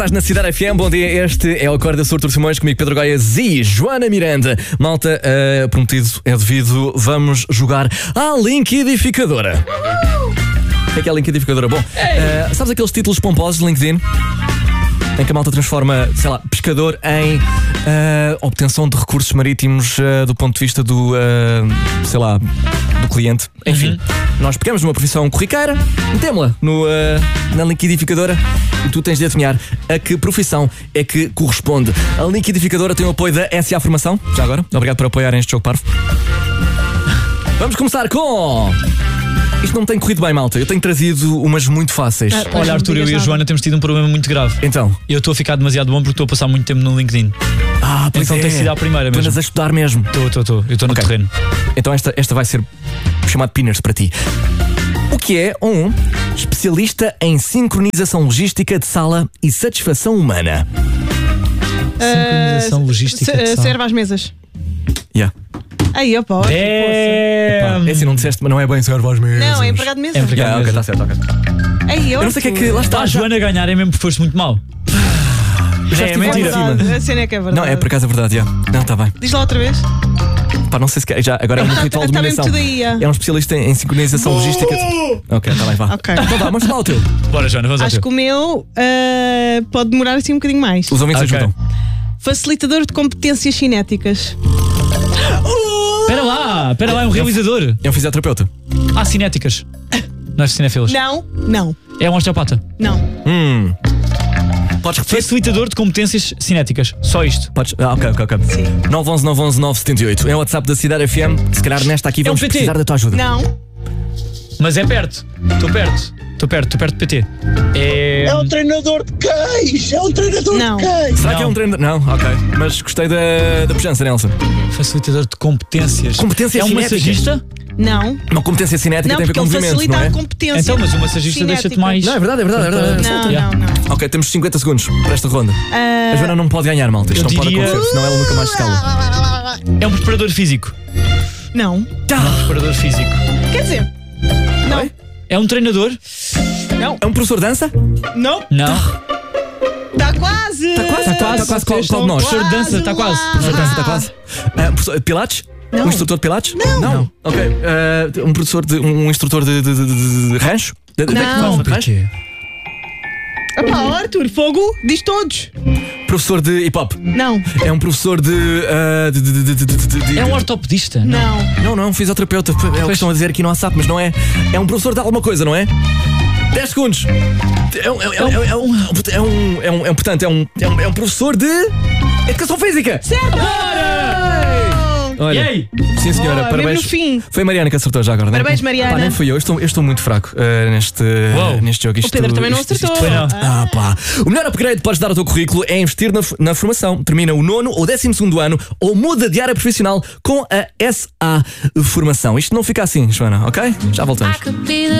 Estás na Cidade FM, bom dia. Este é o Acorda Sur Simões, comigo Pedro Goiás e Joana Miranda. Malta, prometido é devido, vamos jogar à Linkidificadora. O que é a Linkidificadora? Bom, sabes aqueles títulos pomposos de LinkedIn? Em que a malta transforma, sei lá, pescador em obtenção de recursos marítimos do ponto de vista do, sei lá, do cliente. Enfim, nós pegamos numa profissão corriqueira, metemos-la na Linkidificadora e tu tens de adivinhar a que profissão é que corresponde. A Linkidificadora tem o apoio da SA Formação. Já agora, obrigado por apoiarem este jogo parvo. Vamos começar com... Isto não tem corrido bem, malta. Eu tenho trazido umas muito fáceis. Olha, Arthur, eu e a Joana temos tido um problema muito grave. Então? Eu estou a ficar demasiado bom porque estou a passar muito tempo no LinkedIn. Pois então tem sido a primeira mesmo. Tu andas a estudar mesmo. Estou. Eu estou no terreno. Então esta vai ser chamado Pinners para ti. O que é um especialista em sincronização logística de sala e satisfação humana? Sincronização logística de sala. Serve às mesas. Yeah. Aí, opa, É assim, não disseste, mas não é bem serve às mesas. Não, é empregado de mesa. É empregado de Ok, mesa. está certo, ok. Aí, Eu não sei o que é que... Lá está, A Joana a ganhar é mesmo porque foste muito mal. já estive lá em mentira. cima. A cena é que é verdade. Não, é por acaso é verdade, já. Não, está bem. Diz lá outra vez. Pá, não sei se já, agora é um ritual de Tá bem dominação. tudo aí, É um especialista em sincronização logística. Ok, está bem, vá. Ok. Então vá, mostra lá o teu. Bora, Joana, vamos ao Acho teu. que o meu pode demorar assim um bocadinho mais. Os ouvintes Ok. ajudam. Facilitador de competências cinéticas. Espera lá, é um realizador. É um fisioterapeuta. Cinéticas. Não é cinéfilas. Não. É um osteopata. Não. Podes repetir? Facilitador de competências cinéticas. Só isto. Podes. Ok. Sim. 911 911 978. É o WhatsApp da Cidade FM. Se calhar nesta aqui vamos PT. precisar da tua ajuda. Não. Mas é perto. Estou perto de PT. É um treinador de cães! É um treinador Não. de cães! Será que é Não. um treino? Não, ok. Mas gostei da pujança, Nelson. Facilitador de competências. Competências É um cinéticas. massagista? Não. Uma competência cinética Não, tem a ver porque com ele movimentos, facilita não é? a competência. Então, mas o massagista deixa-te cinética. mais. Não, é verdade. Não. Ok, temos 50 segundos para esta ronda. A Joana não pode ganhar, malta. Isto Eu não pode diria- acontecer, senão ela nunca mais escala. É um preparador físico. Não. Preparador físico. Quer dizer, não. É um treinador? É um professor de dança? Não. Não. Está quase. Está quase qual de nós? Professor de dança, está quase. Professor de dança, está quase. Professor de Pilates? Não. Um instrutor de Pilates? Não. Ok. Um instrutor de rancho? Não. De rancho? Epá, Arthur, fogo, diz todos. Professor de hip hop? Não. É um professor de. É um ortopedista? Não. Não, um fisioterapeuta. É o que estão a dizer aqui no WhatsApp, mas não é. É um professor de alguma coisa, não é? 10 segundos. Portanto, é um professor de educação física. Certo. Olha, E aí? sim senhora, Boa, parabéns. mesmo no fim. Foi a Mariana que acertou já agora, não é? Parabéns, Mariana. Pá, nem fui eu estou muito fraco neste jogo. O Pedro também não acertou. foi não. Pá. O melhor upgrade que podes dar ao teu currículo é investir na formação. Termina o 9º ou 12º ano ou muda de área profissional com a SA Formação. Isto não fica assim, Joana, ok? Já voltamos.